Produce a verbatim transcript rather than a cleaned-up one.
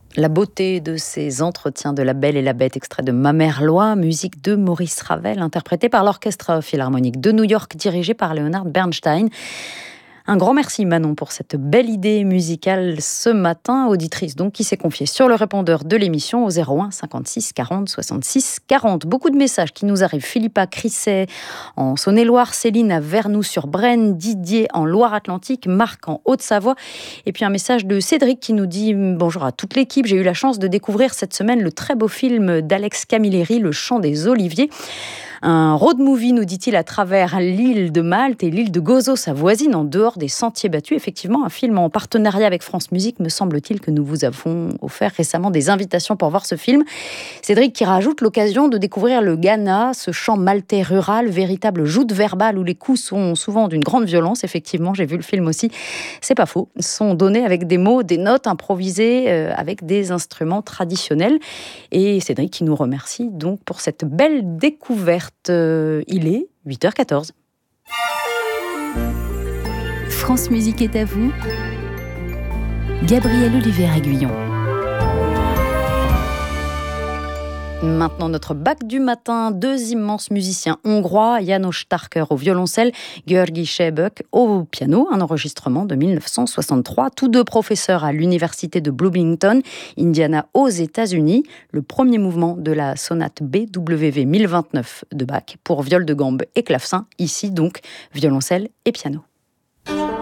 La beauté de ces entretiens de La Belle et la Bête, extrait de Ma mère Loi, musique de Maurice Ravel, interprété par l'Orchestre Philharmonique de New York, dirigé par Leonard Bernstein. Un grand merci Manon pour cette belle idée musicale ce matin, auditrice donc qui s'est confiée sur le répondeur de l'émission au zéro un cinquante-six quarante soixante-six quarante. Beaucoup de messages qui nous arrivent. Philippa Crisset en Saône-et-Loire, Céline à Vernoux-sur-Brenne, Didier en Loire-Atlantique, Marc en Haute-Savoie. Et puis un message de Cédric qui nous dit « Bonjour à toute l'équipe, j'ai eu la chance de découvrir cette semaine le très beau film d'Alex Camilleri, Le Chant des Oliviers ». Un road movie, nous dit-il, à travers l'île de Malte et l'île de Gozo, sa voisine, en dehors des sentiers battus. Effectivement, un film en partenariat avec France Musique, me semble-t-il, que nous vous avons offert récemment des invitations pour voir ce film. Cédric qui rajoute l'occasion de découvrir le Ghana, ce chant maltais rural, véritable joute verbale où les coups sont souvent d'une grande violence. Effectivement, j'ai vu le film aussi, c'est pas faux, sont donnés avec des mots, des notes improvisées, euh, avec des instruments traditionnels. Et Cédric qui nous remercie donc pour cette belle découverte. Euh, il est huit heures quatorze. France Musique est à vous. Gabriel Olivier Aguillon. Maintenant, notre bac du matin, deux immenses musiciens hongrois, János Starker au violoncelle, György Sebök au piano, un enregistrement de mille neuf cent soixante-trois. Tous deux professeurs à l'université de Bloomington, Indiana, aux États-Unis. Le premier mouvement de la sonate B W V mille vingt-neuf de Bach pour viol de gambe et clavecin. Ici donc, violoncelle et piano.